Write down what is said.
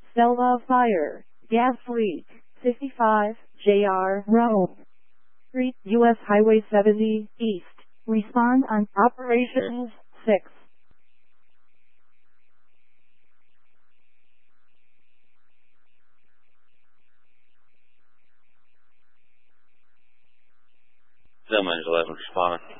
Selma Fire. Gas leak. 55, JR Road. Street, US Highway 70, East. Respond on Operations 6. Selma 11, responding.